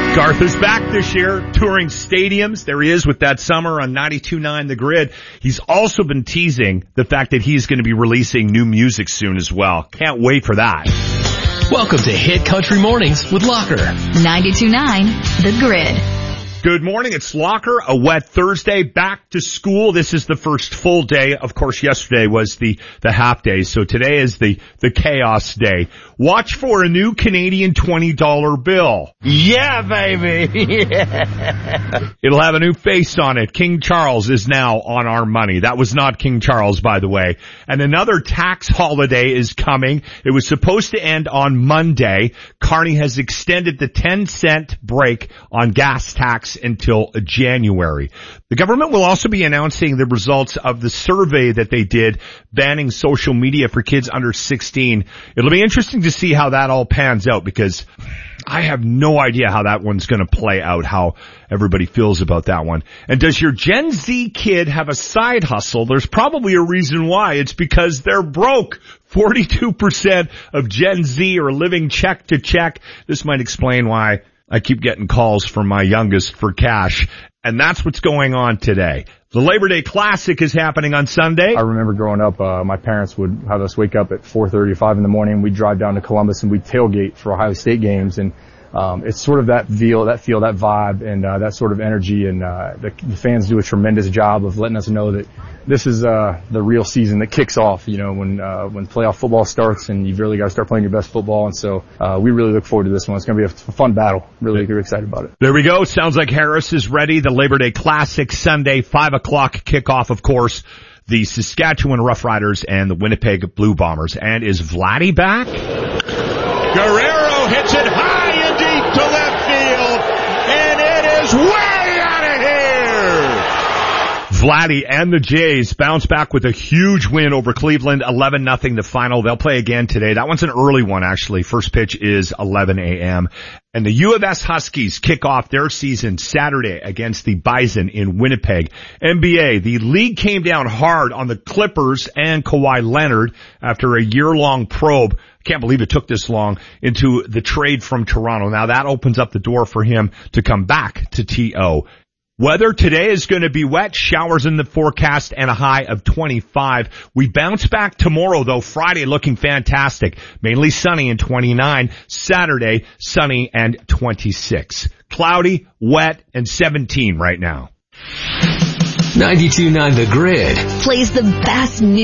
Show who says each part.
Speaker 1: Garth is back this year, touring stadiums. There he is with that summer on 92.9 The Grid. He's also been teasing the fact that he's going to be releasing new music soon as well. Can't wait for that.
Speaker 2: Welcome to Hit Country Mornings with Locker.
Speaker 3: 92.9 The Grid.
Speaker 1: Good morning. It's Locker, a wet Thursday, back to school. This is the first full day. Of course, yesterday was the half day, so today is the chaos day. Watch for a new Canadian $20 bill.
Speaker 4: Yeah, baby. Yeah.
Speaker 1: It'll have a new face on it. King Charles is now on our money. That was not King Charles, by the way. And another tax holiday is coming. It was supposed to end on Monday. Carney has extended the 10-cent break on gas tax until January. The government will also be announcing the results of the survey that they did banning social media for kids under 16. It'll be interesting to see how that all pans out, because I have no idea how that one's going to play out, how everybody feels about that one. And does your Gen Z kid have a side hustle? There's probably a reason why. It's because they're broke. 42% of Gen Z are living check to check. This might explain why I keep getting calls from my youngest for cash. And that's what's going on today. The Labor Day Classic is happening on Sunday.
Speaker 5: I remember growing up, my parents would have us wake up at 4:30, 5 in the morning. We'd drive down to Columbus and we'd tailgate for Ohio State games. And it's sort of that feel, that vibe, and that sort of energy. And the fans do a tremendous job of letting us know that this is the real season that kicks off, you know, when playoff football starts, and you've really got to start playing your best football. And so we really look forward to this one. It's going to be a fun battle. Really excited about it.
Speaker 1: There we go. Sounds like Harris is ready. The Labor Day Classic Sunday, 5 o'clock kickoff, of course. The Saskatchewan Roughriders and the Winnipeg Blue Bombers. And is Vladdy back?
Speaker 4: Guerrero hits it high and deep to left field, and it is way out of here.
Speaker 1: Vladdy and the Jays bounce back with a huge win over Cleveland, 11-0 the final. They'll play again today. That one's an early one, actually. First pitch is 11 a.m. And the U of S Huskies kick off their season Saturday against the Bison in Winnipeg. NBA, the league came down hard on the Clippers and Kawhi Leonard after a year-long probe. I can't believe it took this long into the trade from Toronto. Now that opens up the door for him to come back to TO. Weather today is going to be wet, showers in the forecast, and a high of 25. We bounce back tomorrow, though. Friday looking fantastic. Mainly sunny and 29. Saturday, sunny and 26. Cloudy, wet, and 17 right now.
Speaker 2: 92.9 The Grid
Speaker 3: Plays the best news.